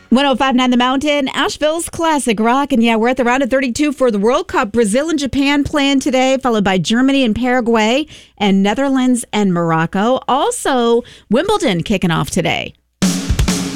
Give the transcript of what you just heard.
105.9 The Mountain, Asheville's classic rock. And yeah, we're at the round of 32 for the World Cup. Brazil and Japan playing today, followed by Germany and Paraguay, and Netherlands and Morocco. Also, Wimbledon kicking off today.